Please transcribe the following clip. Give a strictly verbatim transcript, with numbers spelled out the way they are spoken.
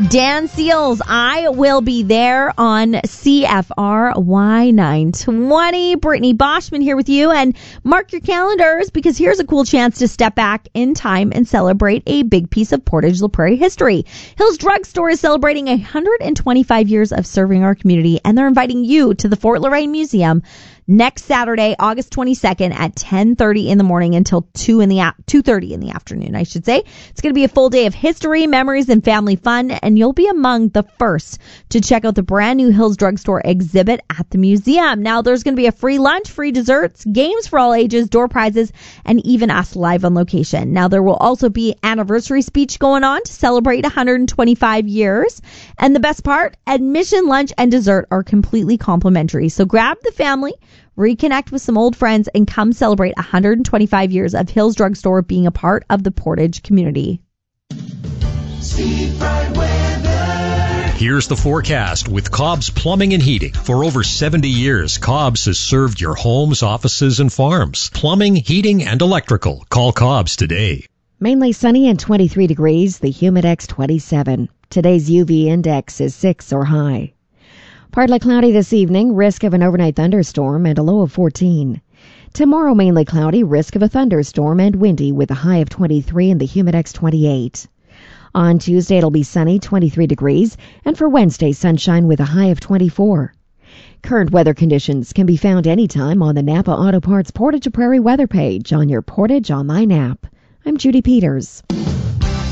Dan Seals, I will be there on C F R Y nine twenty. Brittany Boschman here with you, and mark your calendars because here's a cool chance to step back in time and celebrate a big piece of Portage La Prairie history. Hills Drug Store is celebrating one hundred twenty-five years of serving our community, and they're inviting you to the Fort Loraine Museum next Saturday, August twenty-second at ten thirty in the morning until two in the two thirty in the afternoon, I should say. It's going to be a full day of history, memories, and family fun, and you'll be among the first to check out the brand new Hills Drug Store exhibit at the museum. Now, there's going to be a free lunch, free desserts, games for all ages, door prizes, and even us live on location. Now, there will also be anniversary speech going on to celebrate one hundred twenty-five years. And the best part, admission, lunch, and dessert are completely complimentary. So grab the family, reconnect with some old friends, and come celebrate one hundred twenty-five years of Hills Drug Store being a part of the Portage community. Steve Bright weather. Here's the forecast with Cobb's Plumbing and Heating. For over seventy years, Cobb's has served your homes, offices, and farms. Plumbing, heating, and electrical. Call Cobb's today. Mainly sunny and twenty-three degrees, the Humidex twenty-seven. Today's U V index is six or high. Partly cloudy this evening, risk of an overnight thunderstorm and a low of fourteen. Tomorrow mainly cloudy, risk of a thunderstorm and windy with a high of twenty-three and the Humidex twenty-eight. On Tuesday it'll be sunny, twenty-three degrees, and for Wednesday sunshine with a high of twenty-four. Current weather conditions can be found anytime on the Napa Auto Parts Portage La Prairie weather page on your Portage Online app. I'm Judy Peters.